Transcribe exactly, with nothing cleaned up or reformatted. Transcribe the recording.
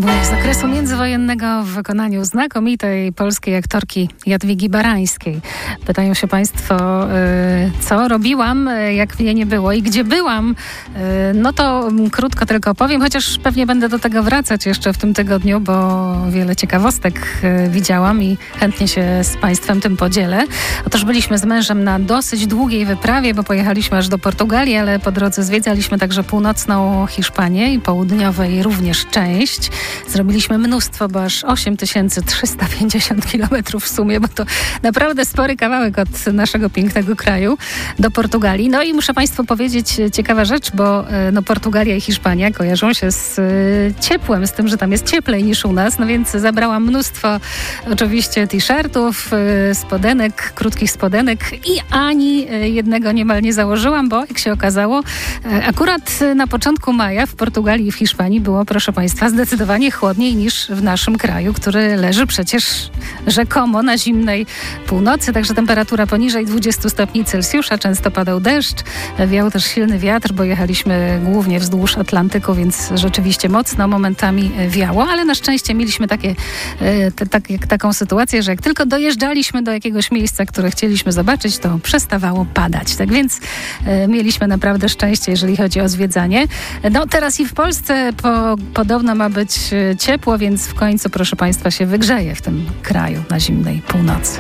Z okresu międzywojennego w wykonaniu znakomitej polskiej aktorki Jadwigi Barańskiej. Pytają się Państwo, co robiłam, jak mnie nie było i gdzie byłam. No to krótko tylko powiem, chociaż pewnie będę do tego wracać jeszcze w tym tygodniu, bo wiele ciekawostek widziałam i chętnie się z Państwem tym podzielę. Otóż byliśmy z mężem na dosyć długiej wyprawie, bo pojechaliśmy aż do Portugalii, ale po drodze zwiedzaliśmy także północną Hiszpanię i południowej również część. Zrobiliśmy mnóstwo, bo aż osiem tysięcy trzysta pięćdziesiąt kilometrów w sumie, bo to naprawdę spory kawałek od naszego pięknego kraju do Portugalii. No i muszę Państwu powiedzieć ciekawa rzecz, bo no, Portugalia i Hiszpania kojarzą się z ciepłem, z tym, że tam jest cieplej niż u nas, no więc zabrałam mnóstwo oczywiście t-shirtów, spodenek, krótkich spodenek i ani jednego niemal nie założyłam, bo jak się okazało, akurat na początku maja w Portugalii i w Hiszpanii było, proszę Państwa, zdecydowanie chłodniej niż w naszym kraju, który leży przecież rzekomo na zimnej północy, także temperatura poniżej dwudziestu stopni Celsjusza, często padał deszcz, wiał też silny wiatr, bo jechaliśmy głównie wzdłuż Atlantyku, więc rzeczywiście mocno momentami wiało, ale na szczęście mieliśmy takie, te, tak, jak, taką sytuację, że jak tylko dojeżdżaliśmy do jakiegoś miejsca, które chcieliśmy zobaczyć, to przestawało padać. Tak więc e, mieliśmy naprawdę szczęście, jeżeli chodzi o zwiedzanie. No teraz i w Polsce po, podobno ma być ciepło, więc w końcu, proszę Państwa, się wygrzeje w tym kraju na zimnej północy.